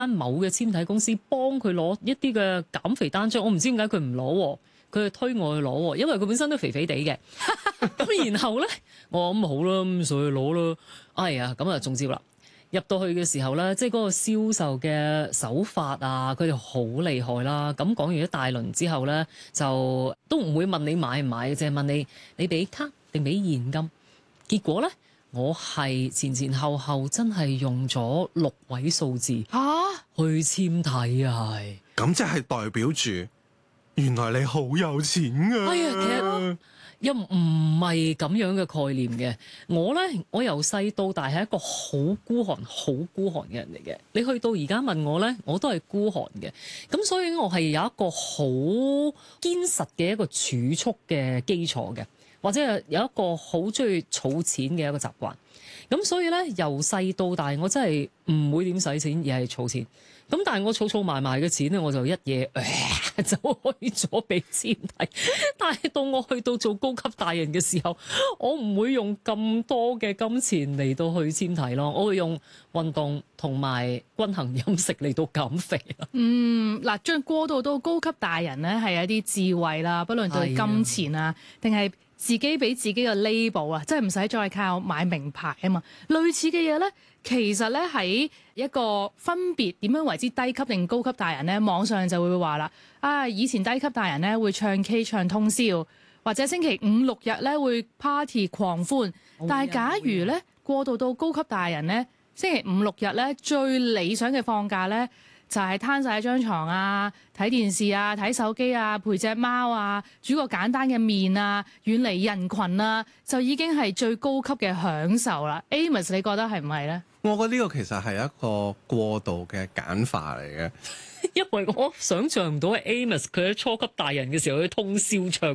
某嘅纖體公司幫佢攞一啲嘅減肥單張，我唔知點解佢唔攞喎，佢係推我去攞喎，因為佢本身都肥肥地嘅。咁然後咧，我諗好啦，咁所以攞咯。哎呀，咁啊中招啦！入到去嘅時候咧，即係嗰個銷售嘅手法啊，佢哋好厲害啦。咁講完一大輪之後咧，就都唔會問你買唔買嘅，淨係問你俾卡定俾現金。結果咧，我係前後真係用咗6位數字去簽體啊！係咁即係代表住原來你好有錢啊！ 哎呀，其實又唔係咁樣嘅概念嘅。我由細到大係一個好孤寒嘅人嚟嘅。你去到而家問我咧，我都係孤寒嘅。咁所以我係有一個好堅實嘅一個儲蓄嘅基礎嘅，或者係有一個好中意儲錢嘅一個習慣。咁所以咧，由細到大我真係唔會點使錢，而係儲錢。咁但係我儲埋嘅錢咧，我就一夜就開咗俾纖體。但係到我去到做高級大人嘅時候，我唔會用咁多嘅金錢嚟到去纖體咯，我會用運動同埋均衡飲食嚟到減肥。 嗱，將過渡到高級大人咧，係一啲智慧啦，不論對金錢啊，定係自己俾自己嘅 label 啊，即係唔使再靠買名牌啊嘛。類似嘅嘢咧，其實咧喺一個分別點樣為之低級定高級大人咧，網上就會話啦，以前低級大人咧會唱 K 唱通宵，或者星期5、6日咧會 party 狂歡。但係假如咧過渡到高級大人咧，星期5、6日咧最理想嘅放假咧，就係攤晒喺張床啊，睇電視啊，睇手機啊，陪隻貓啊，煮個簡單嘅麵啊，遠離人群啊，就已經係最高級嘅享受啦。Amos， 你覺得係唔係咧？ 我覺得呢個其實係一個過度嘅簡化嚟嘅， 因為我想像唔到 Amos 佢喺初級大人嘅時候去通宵唱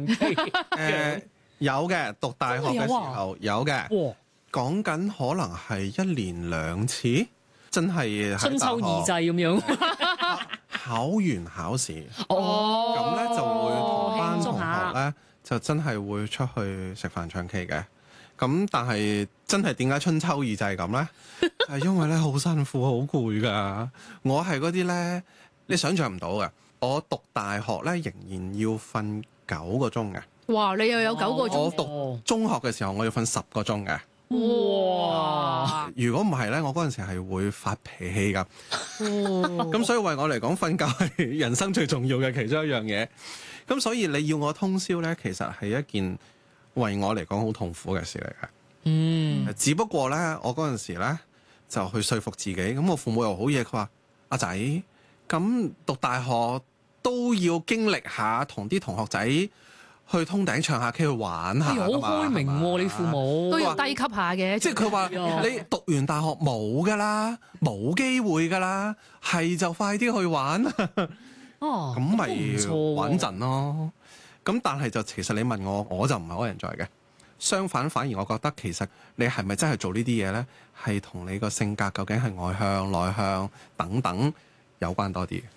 K。 有嘅，讀大學嘅時候有嘅，講緊可能係1年2次。真係春秋二祭咁樣， 考完考試，咁咧就會同班同學咧就真係會出去食飯唱 K 嘅。咁但係真係點解春秋二祭咁咧？係因為咧好辛苦好攰㗎。我係嗰啲咧，你想象唔到嘅。我讀大學咧仍然要瞓9個鐘嘅。 哇！你又有9個鐘？ 我讀中學嘅時候我要瞓10個鐘嘅。 哇！ 如果唔係咧，我嗰陣時係會發脾氣㗎。咁所以為我嚟講，瞓覺係人生最重要嘅其中一樣嘢。咁所以你要我通宵咧，其實係一件為我嚟講好痛苦嘅事嚟嘅。只不過咧，我嗰陣時咧就去說服自己。咁我父母又好嘢，佢話：阿仔，咁讀大學都要經歷下同啲同學仔去通頂唱下 K 去玩下㗎嘛， 好開明喎！你父母都要低級下嘅， 即係佢話你讀完大學冇㗎啦，冇機會㗎啦，係就快啲去玩。咁咪穩陣咯。咁但係就其實你問我，我就唔係好人在嘅。相反，反而我覺得其實你係咪真係做呢啲嘢咧，係同你個性格究竟係外向、內向等等有關多啲。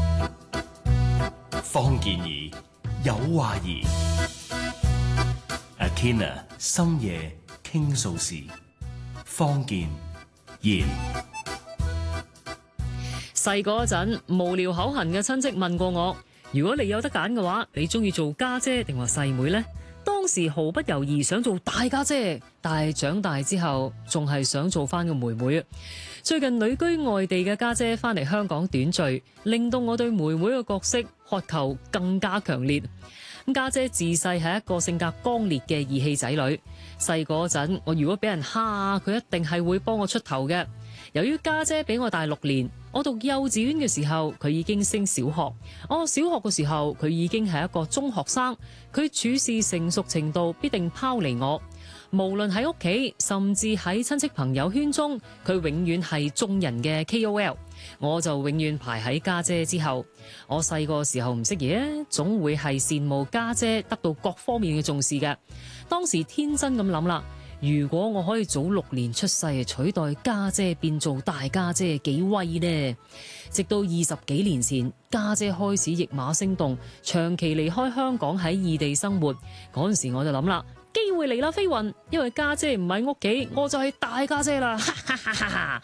方健儀有話兒 Athena 深夜傾訴時，方健儀。 細個嗰陣無聊口痕嘅親戚問過我，如果你有得揀嘅話，你中意做家姐定話細妹呢？當時毫不猶豫想做大家姐，但係長大之後仲係想做翻個妹妹。最近旅居外地嘅家姐翻嚟香港短聚，令到我對妹妹嘅角色渴求更加強烈。家姐自細係一個性格剛烈嘅義氣仔女，細個嗰陣我如果俾人蝦，佢一定係會幫我出頭嘅。由於家姐比我大6年，我讀幼稚園嘅時候佢已經升小學，我小學嘅時候佢已經係一個中學生，佢處事成熟程度必定拋離我。無論喺屋企，甚至喺親戚朋友圈中，佢永遠係眾人嘅 KOL， 我就永遠排喺家姐之後。我細個時候唔識嘢，總會係羨慕家姐得到各方面嘅重視嘅。當時天真咁諗啦，如果我可以早6年出世，取代家姐變做大家姐，幾威呢？直到20幾年前，家姐開始驛馬星動，長期離開香港喺異地生活。嗰陣時我就諗啦，機會嚟啦，飛雲！因為家姐唔喺屋企，我就係大家姐啦！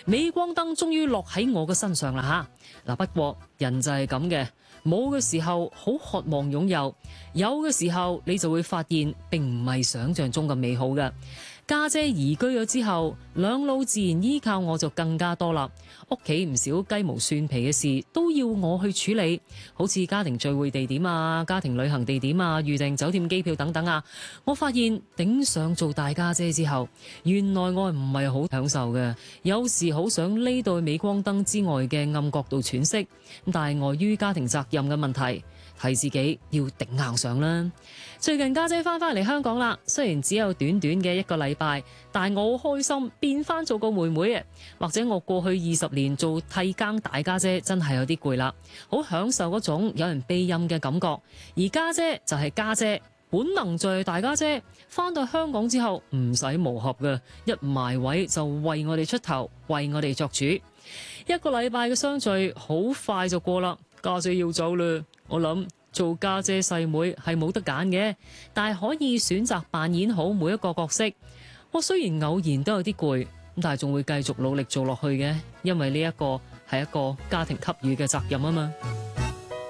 鎂光燈終於落喺我嘅身上啦嚇。嗱，不過人就係咁嘅，冇嘅時候好渴望擁有，有嘅時候你就會發現並唔係想像中咁美好嘅。家姐移居咗之後，兩老自然依靠我就更加多啦。屋企唔少雞毛蒜皮嘅事都要我去處理，好似家庭聚會地點啊、家庭旅行地點啊、預訂酒店機票等等啊。我發現頂上做大家姐之後，原來我唔係好享受嘅，有時好想匿到鎂光燈之外嘅暗角度喘息，但係礙於家庭責任嘅問題，提自己要頂硬上啦。最近家姐翻返嚟香港啦，雖然只有短短嘅1個禮拜，但係我好開心變翻做個妹妹嘅。或者我過去20年做替更大家姐真係有啲攰啦，好享受嗰種有人庇蔭嘅感覺。而家姐就係家姐，本能就係大家姐。翻到香港之後唔使磨合嘅，一埋位就為我哋出頭，為我哋作主。1個禮拜嘅相聚好快就過啦，家姐要走啦，我諗。做家姐細妹係冇得揀嘅，但係可以選擇扮演好每一個角色。我雖然偶然都有啲攰，但係仲會繼續努力做落去嘅，因為呢一個係一個家庭給予嘅責任啊嘛。